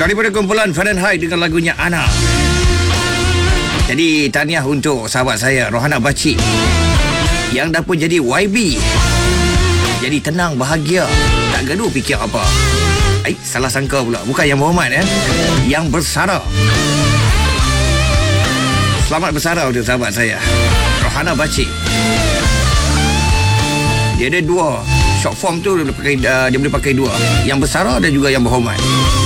Daripada kumpulan Fahrenheit dengan lagunya Ana. Jadi tahniah untuk sahabat saya Rohana Bacik yang dah pun jadi YB. Jadi tenang, bahagia, tak gaduh fikir apa. Salah sangka pula. Bukan yang Muhammad yang bersara. Selamat bersara untuk sahabat saya Rohana Bacik. Dia ada dua short form tu, dia boleh pakai dua, yang bersara dan juga yang berhormat.